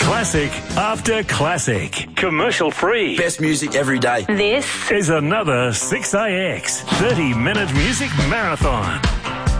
Classic after classic. Commercial free. Best music every day. This Is another 6AX 30-minute music marathon.